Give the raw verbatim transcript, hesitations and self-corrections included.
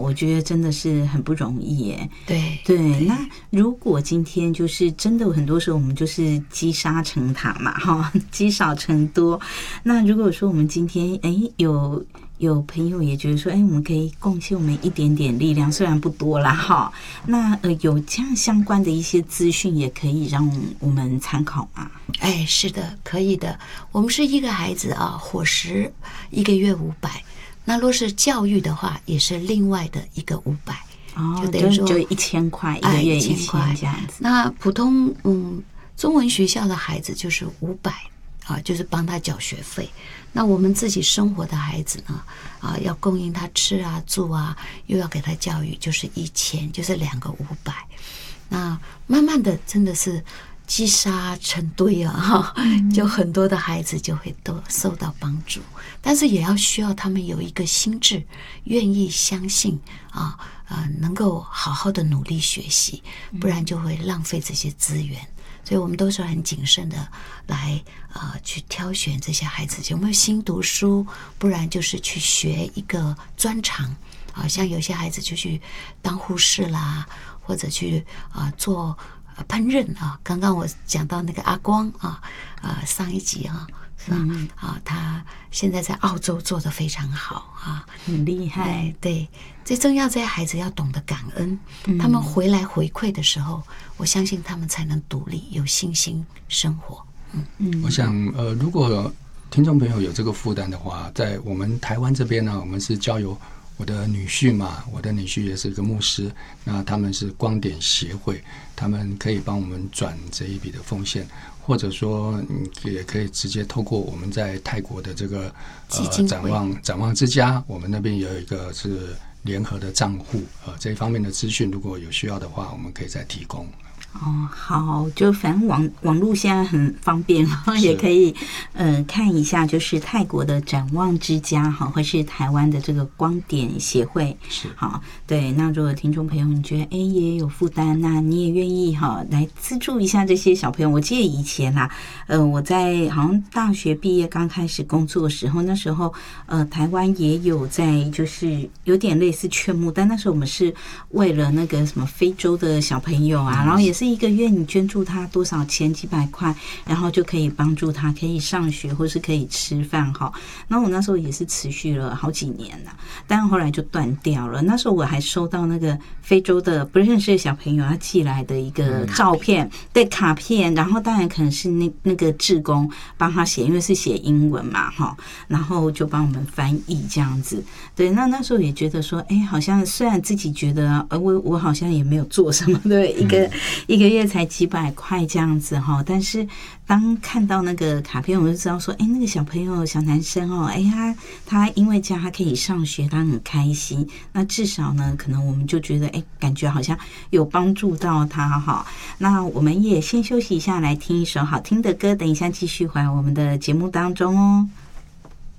我觉得真的是很不容易耶。 对对，那如果今天就是真的很多时候我们就是积沙成塔嘛，哈，积少成多。那如果说我们今天哎有有朋友也觉得说，哎，我们可以贡献我们一点点力量，虽然不多啦，哈。那呃有这样相关的一些资讯，也可以让我们参考吗？ 哎，是的，可以的。我们是一个孩子啊，伙食一个月五百，那若是教育的话，也是另外的一个五百。 哦， 就等于说就一千块，一个月一千块这样子。 那普通嗯中文学校的孩子就是五百啊，就是帮他缴学费。那我们自己生活的孩子呢，啊，要供应他吃啊、住啊，又要给他教育，就是一千，就是两个五百。那慢慢的，真的是积沙成堆啊，哈，就很多的孩子就会都受到帮助，但是也要需要他们有一个心智，愿意相信啊，呃，能够好好的努力学习，不然就会浪费这些资源。所以我们都是很谨慎的来呃去挑选这些孩子有没有心读书，不然就是去学一个专长啊，像有些孩子就去当护士啦，或者去啊、呃、做烹饪啊。刚刚我讲到那个阿光啊，啊、呃、上一集啊。是吧？嗯啊，他现在在澳洲做得非常好啊， 很厉害。 哎，对，最重要，这些孩子要懂得感恩，嗯、他们回来回馈的时候，我相信他们才能独立、有信心生活。嗯嗯，我想呃，如果听众朋友有这个负担的话，在我们台湾这边呢，我们是交由我的女婿嘛，我的女婿也是一个牧师，那他们是光点协会，他们可以帮我们转这一笔的奉献。或者说，你也可以直接透过我们在泰国的这个呃展望展望之家，我们那边有一个是联合的账户，呃，这一方面的资讯，如果有需要的话，我们可以再提供。 哦，好，就反正网网络现在很方便，也可以呃看一下，就是泰国的展望之家哈，或是台湾的这个光点协会， 是好，对。那如果听众朋友你觉得哎也有负担，那你也愿意哈来资助一下这些小朋友。我记得以前啦，呃，我在好像大学毕业刚开始工作的时候，那时候呃台湾也有在就是有点类似劝募，但那时候我们是为了那个什么非洲的小朋友啊，然后也是。一个月你捐助他多少钱几百块，然后就可以帮助他可以上学或是可以吃饭哈。那我那时候也是持续了好几年了，但后来就断掉了。那时候我还收到那个非洲的不认识的小朋友他寄来的一个照片，对，卡片，然后当然可能是那那个志工帮他写，因为是写英文嘛哈，然后就帮我们翻译这样子。对，那那时候也觉得说，哎，好像虽然自己觉得，呃，我我好像也没有做什么，对，一个一。一个月才几百块这样子哈，但是当看到那个卡片，我就知道说，哎，那个小朋友小男生哦，哎他他因为这样他可以上学，他很开心。那至少呢，可能我们就觉得，哎，感觉好像有帮助到他哈。那我们也先休息一下，来听一首好听的歌，等一下继续回来我们的节目当中哦。